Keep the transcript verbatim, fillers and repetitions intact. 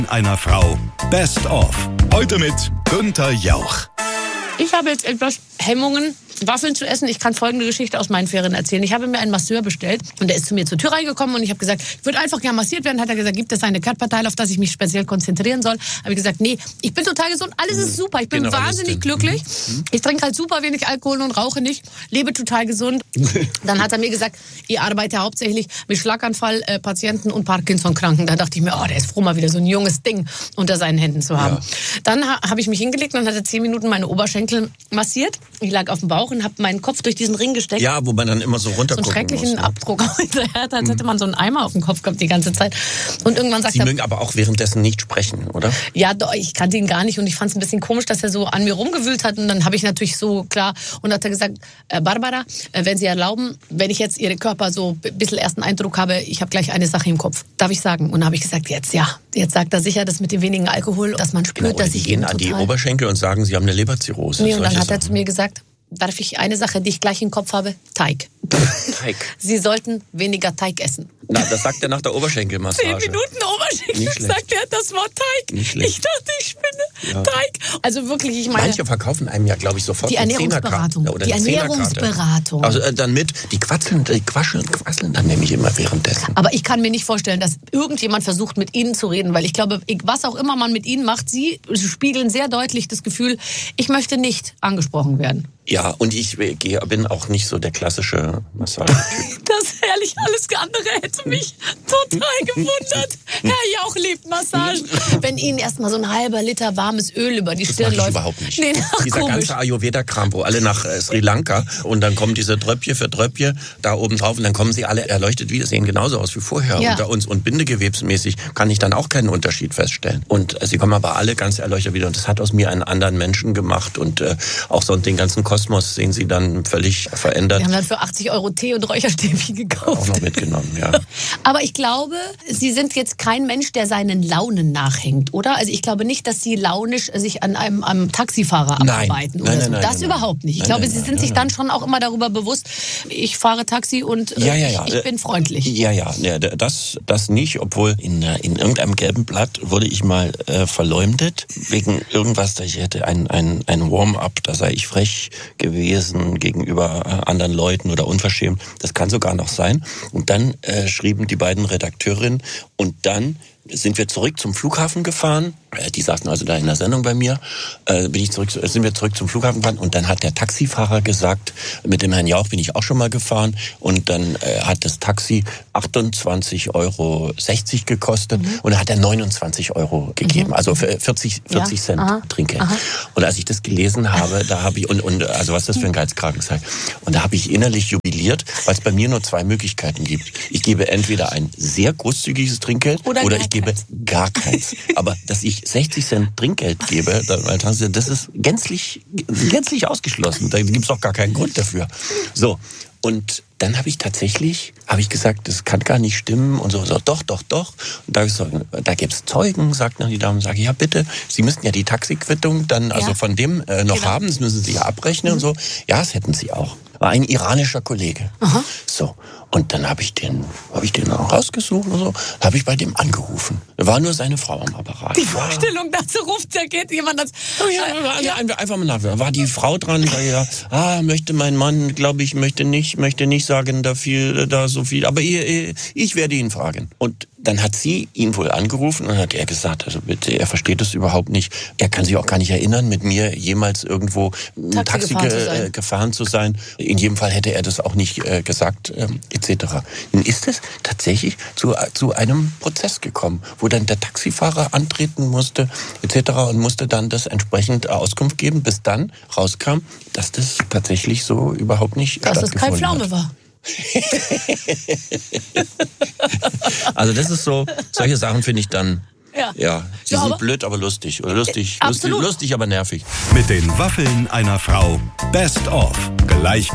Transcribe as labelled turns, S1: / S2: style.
S1: einer Frau. Best of. Heute mit Günther Jauch.
S2: Ich habe jetzt etwas Hemmungen, Waffeln zu essen. Ich kann folgende Geschichte aus meinen Ferien erzählen. Ich habe mir einen Masseur bestellt und der ist zu mir zur Tür reingekommen und ich habe gesagt, ich würde einfach gerne massiert werden. Hat er gesagt, gibt es eine Körperteil, auf das ich mich speziell konzentrieren soll? Habe ich gesagt, nee, ich bin total gesund, alles ist super, ich bin wahnsinnig glücklich. Ich trinke halt super wenig Alkohol und rauche nicht, lebe total gesund. Dann hat er mir gesagt, ich arbeite hauptsächlich mit Schlaganfall-Patienten und Parkinson-Kranken. Da dachte ich mir, oh, der ist froh, mal wieder so ein junges Ding unter seinen Händen zu haben. Ja. Dann ha- habe ich mich hingelegt und hat er zehn Minuten meine Oberschenkel massiert. Ich lag auf dem Bauch und habe meinen Kopf durch diesen Ring gesteckt.
S3: Ja, wo man dann immer so runter
S2: so einen schrecklichen muss, ne? Abdruck hinterher hat, als hätte man so einen Eimer auf dem Kopf gehabt die ganze Zeit. Und irgendwann sagt
S3: Sie
S2: er...
S3: mögen aber auch währenddessen nicht sprechen, oder?
S2: Ja, doch, ich kannte ihn gar nicht und ich fand es ein bisschen komisch, dass er so an mir rumgewühlt hat. Und dann habe ich natürlich so, klar, und hat er gesagt, äh, Barbara, äh, wenn Sie erlauben, wenn ich jetzt Ihre Körper so ein bisschen ersten Eindruck habe, ich habe gleich eine Sache im Kopf. Darf ich sagen? Und dann habe ich gesagt, jetzt ja. Jetzt sagt er sicher, das mit dem wenigen Alkohol, dass man spürt,
S3: genau,
S2: dass
S3: die
S2: ich
S3: gehen
S2: ihn
S3: an die
S2: total...
S3: Oberschenkel und sagen, Sie haben eine Leberzirrhose.
S2: Nee, und dann hat er
S3: Sachen.
S2: zu mir gesagt, darf ich eine Sache, die ich gleich im Kopf habe? Teig.
S3: Teig.
S2: Sie sollten weniger Teig essen.
S3: Na, das sagt er nach der Oberschenkelmassage.
S2: Zehn Minuten Oberschenkel, sagt er das Wort Teig.
S3: Nicht schlecht.
S2: Ich dachte, ich spinne.
S3: Ja.
S2: Teig. Also wirklich, ich meine...
S3: Manche verkaufen einem ja, glaube ich, sofort
S2: Die
S3: eine
S2: Ernährungsberatung.
S3: Zehnerkarte oder
S2: Die
S3: eine
S2: Ernährungsberatung.
S3: Also äh, dann mit, die quatschen, die quasseln, quasseln dann nämlich immer währenddessen.
S2: Aber ich kann mir nicht vorstellen, dass irgendjemand versucht, mit Ihnen zu reden, weil ich glaube, was auch immer man mit Ihnen macht, Sie spiegeln sehr deutlich das Gefühl, ich möchte nicht angesprochen werden.
S3: Ja, und ich gehe, bin auch nicht so der klassische Massagetyp.
S2: Das herrlich alles andere hätte mich total gewundert. Herr Jauch liebt Massagen. Wenn Ihnen erstmal so ein halber Liter warmes Öl über die
S3: Das
S2: Stirn
S3: mag ich
S2: läuft.
S3: überhaupt nicht.
S2: Nee, ach,
S3: Dieser
S2: komisch.
S3: ganze Ayurveda-Kram, wo alle nach äh, Sri Lanka und dann kommen diese Tröpfchen für Tröpfchen da oben drauf und dann kommen sie alle erleuchtet wieder, sehen genauso aus wie vorher
S2: Ja.
S3: unter uns. Und bindegewebsmäßig kann ich dann auch keinen Unterschied feststellen. Und äh, sie kommen aber alle ganz erleuchtet wieder. Und das hat aus mir einen anderen Menschen gemacht. Und äh, auch so den ganzen Kosmos sehen sie dann völlig verändert.
S2: Wir haben dann für achtzig Euro Tee und Räucherstäbchen gekauft.
S3: Auch noch mitgenommen, ja.
S2: Aber ich glaube, Sie sind jetzt kein Mensch, der seinen Launen nachhängt, oder? Also ich glaube nicht, dass Sie launisch sich an einem, einem Taxifahrer
S3: Nein.
S2: abarbeiten.
S3: Nein,
S2: oder
S3: nein,
S2: so.
S3: nein,
S2: Das
S3: nein,
S2: überhaupt nicht. Ich
S3: nein,
S2: glaube,
S3: nein,
S2: Sie
S3: nein,
S2: sind
S3: nein,
S2: sich
S3: nein.
S2: dann schon auch immer darüber bewusst, ich fahre Taxi und äh,
S3: Ja, ja, ja.
S2: Ich, ich bin freundlich.
S3: Ja, ja, ja, das, das nicht, obwohl in, in irgendeinem gelben Blatt wurde ich mal äh, verleumdet, wegen irgendwas, da ich hätte ein, ein, ein Warm-up, da sei ich frech gewesen gegenüber äh, anderen Leuten oder unverschämt. Das kann sogar noch sein. Und dann äh, schrieben die beiden Redakteurinnen und dann sind wir zurück zum Flughafen gefahren. Die saßen also da in der Sendung bei mir. Äh, bin ich zurück, sind wir zurück zum Flughafen gefahren und dann hat der Taxifahrer gesagt, mit dem Herrn Jauch bin ich auch schon mal gefahren und dann äh, hat das Taxi achtundzwanzig Euro sechzig gekostet mhm. und dann hat er neunundzwanzig Euro gegeben, mhm. also vierzig, vierzig ja. Cent Aha. Trinkgeld. Aha. Und als ich das gelesen habe, da habe ich und und also was ist das für ein Geizkragen sei. Und da habe ich innerlich jubiliert, weil es bei mir nur zwei Möglichkeiten gibt. Ich gebe entweder ein sehr großzügiges Trinkgeld oder, oder ich gebe gar keins. Aber dass ich sechzig Cent Trinkgeld gebe, das ist gänzlich, gänzlich ausgeschlossen. Da gibt es auch gar keinen Grund dafür. So, und dann habe ich tatsächlich, habe ich gesagt, das kann gar nicht stimmen und so, so doch, doch, doch. Und da, so, da gibt es Zeugen, sagt dann die Dame, sage ich, ja bitte, Sie müssten ja die Taxiquittung dann ja. also von dem äh, noch genau. haben, das müssen Sie ja abrechnen mhm. und so. Ja, das hätten Sie auch. War ein iranischer Kollege. Aha. So, und dann habe ich den, habe ich den rausgesucht und so, habe ich bei dem angerufen. Da war nur seine Frau am Apparat.
S2: Die Vorstellung, dazu ruft, da geht jemand das.
S3: Oh ja, ja. Einfach mal nach. War die Frau dran, da ja, ah, möchte mein Mann, glaube ich, möchte nicht, möchte nicht sagen, da viel, da so viel. Aber ich, ich werde ihn fragen. Und dann hat sie ihn wohl angerufen und hat er gesagt, also bitte, er versteht es überhaupt nicht. Er kann sich auch gar nicht erinnern, mit mir jemals irgendwo ein Taxi, Taxi gefahren, ge- zu gefahren zu sein. In jedem Fall hätte er das auch nicht äh, gesagt, ähm, et cetera. Nun ist es tatsächlich zu, zu einem Prozess gekommen, wo dann der Taxifahrer antreten musste, et cetera und musste dann das entsprechend Auskunft geben, bis dann rauskam, dass das tatsächlich so überhaupt nicht
S2: dass
S3: stattgefunden
S2: das Kai Pflaume
S3: hat.
S2: war.
S3: Also das ist so, solche Sachen finde ich dann,
S2: ja,
S3: ja sie
S2: ja,
S3: sind
S2: aber
S3: blöd, aber lustig. Oder lustig,
S2: äh,
S3: lustig, lustig, aber nervig.
S1: Mit den Waffeln einer Frau. Best of. Gleich